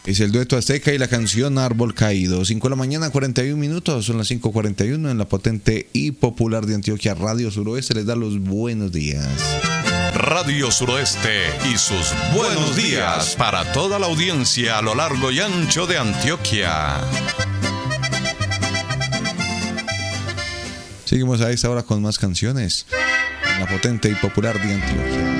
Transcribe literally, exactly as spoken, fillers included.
Es el dueto azteca y la canción Árbol Caído. cinco de la mañana, cuarenta y un minutos. Son las cinco cuarenta y uno en la potente y popular de Antioquia. Radio Suroeste les da los buenos días. Radio Suroeste y sus buenos días para toda la audiencia a lo largo y ancho de Antioquia. Seguimos a esta hora con más canciones en la potente y popular de Antioquia.